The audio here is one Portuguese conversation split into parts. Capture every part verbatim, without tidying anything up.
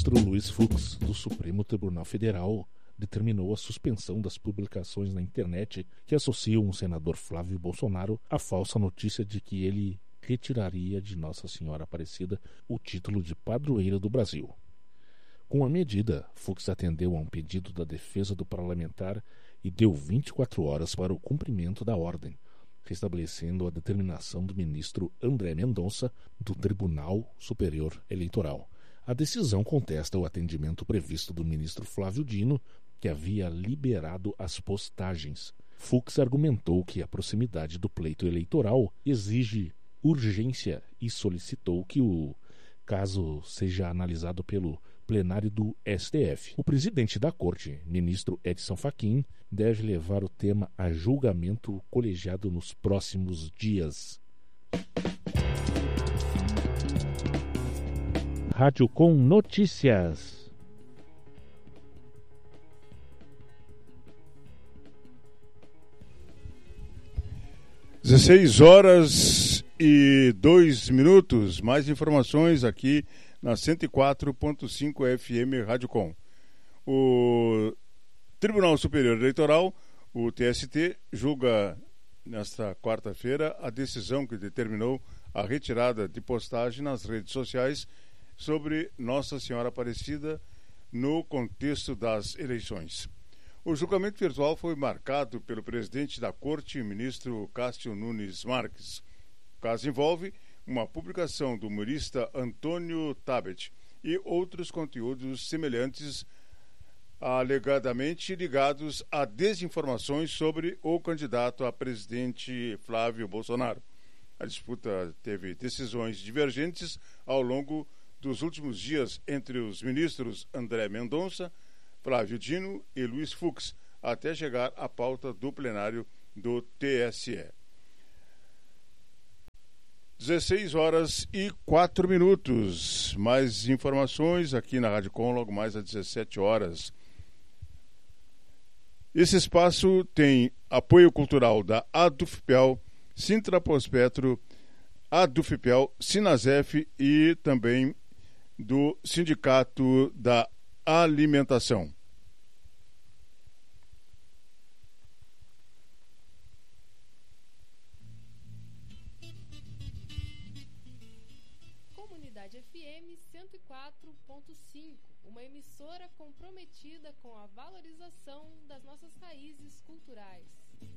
ministro Luiz Fux, do Supremo Tribunal Federal, determinou a suspensão das publicações na internet que associam o senador Flávio Bolsonaro à falsa notícia de que ele retiraria de Nossa Senhora Aparecida o título de padroeira do Brasil. Com a medida, Fux atendeu a um pedido da defesa do parlamentar e deu vinte e quatro horas para o cumprimento da ordem, restabelecendo a determinação do ministro André Mendonça do Tribunal Superior Eleitoral. A decisão contesta o atendimento previsto do ministro Flávio Dino, que havia liberado as postagens. Fux argumentou que a proximidade do pleito eleitoral exige urgência e solicitou que o caso seja analisado pelo plenário do S T F. O presidente da corte, ministro Edson Fachin, deve levar o tema a julgamento colegiado nos próximos dias. Rádio Com Notícias. dezesseis horas e dois minutos. Mais informações aqui na cento e quatro ponto cinco F M Rádio Com. O Tribunal Superior Eleitoral, o T S T, julga nesta quarta-feira a decisão que determinou a retirada de postagem nas redes sociais sobre Nossa Senhora Aparecida no contexto das eleições. O julgamento virtual foi marcado pelo presidente da Corte, ministro Cássio Nunes Marques. O caso envolve uma publicação do humorista Antônio Tabet e outros conteúdos semelhantes, alegadamente ligados a desinformações sobre o candidato a presidente Flávio Bolsonaro. A disputa teve decisões divergentes ao longo dos últimos dias entre os ministros André Mendonça, Flávio Dino e Luiz Fux, até chegar à pauta do plenário do T S E. dezesseis horas e quatro minutos. Mais informações aqui na Rádio Com, logo mais às dezessete horas. Esse espaço tem apoio cultural da Adufpel, Sintra Pós-Petro, Adufpel, Sinasef e também do Sindicato da Alimentação. Comunidade F M cento e quatro ponto cinco, uma emissora comprometida com a valorização das nossas raízes culturais.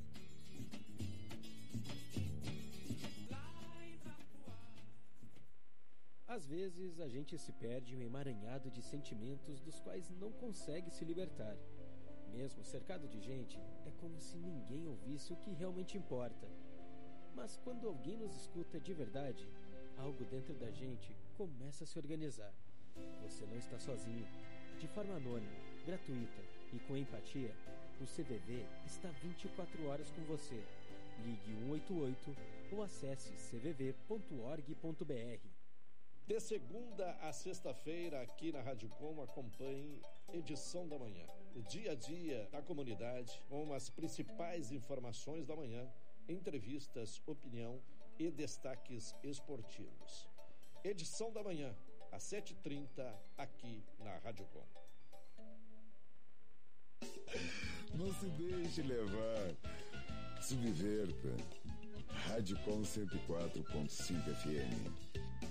Às vezes a gente se perde em um emaranhado de sentimentos dos quais não consegue se libertar. Mesmo cercado de gente, é como se ninguém ouvisse o que realmente importa. Mas quando alguém nos escuta de verdade, algo dentro da gente começa a se organizar. Você não está sozinho. De forma anônima, gratuita e com empatia, o C V V está vinte e quatro horas com você. Ligue um oito oito ou acesse c v v ponto org ponto b r. De segunda a sexta-feira, aqui na Rádio Com, acompanhe Edição da Manhã. O dia a dia da comunidade, com as principais informações da manhã, entrevistas, opinião e destaques esportivos. Edição da Manhã, às sete e trinta, aqui na Rádio Com. Não se deixe levar. Subverta. Rádio Com cento e quatro ponto cinco F M.